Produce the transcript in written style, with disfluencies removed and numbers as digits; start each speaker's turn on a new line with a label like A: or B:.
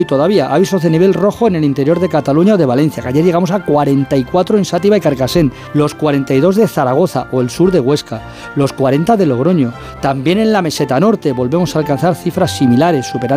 A: Y todavía avisos de nivel rojo en el interior de Cataluña o de Valencia, que ayer llegamos a 44 en Sátiva y Carcassén, los 42 de Zaragoza o el sur de Huesca, los 40 de Logroño. También en la meseta norte volvemos a alcanzar cifras similares, superando